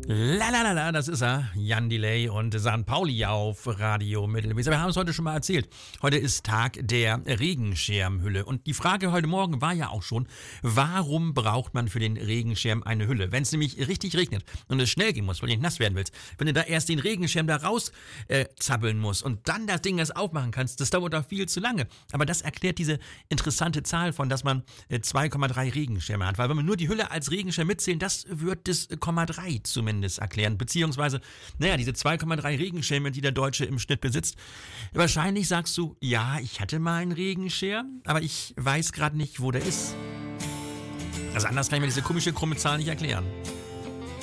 La, das ist er, Jan Delay und St. Pauli auf Radio Mittelweser. Wir haben es heute schon mal erzählt. Heute ist Tag der Regenschirmhülle. Und die Frage heute Morgen war ja auch schon, warum braucht man für den Regenschirm eine Hülle? Wenn es nämlich richtig regnet und es schnell gehen muss, weil du nicht nass werden willst, wenn du da erst den Regenschirm da raus zappeln musst und dann das Ding erst aufmachen kannst, das dauert doch viel zu lange. Aber das erklärt diese interessante Zahl von, dass man 2,3 Regenschirme hat. Weil wenn man nur die Hülle als Regenschirm mitzählen, das wird das 0,3 zumindest erklären, beziehungsweise, diese 2,3 Regenschirme, die der Deutsche im Schnitt besitzt. Wahrscheinlich sagst du, ja, ich hatte mal einen Regenschirm, aber ich weiß gerade nicht, wo der ist. Also anders kann ich mir diese komische, krumme Zahl nicht erklären.